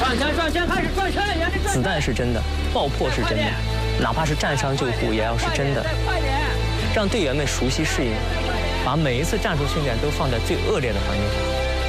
转圈，开始转圈，沿着转圈。子弹是真的，爆破是真的，哪怕是战伤救护也要是真的。让队员们熟悉适应，把每一次战术训练都放在最恶劣的环境下。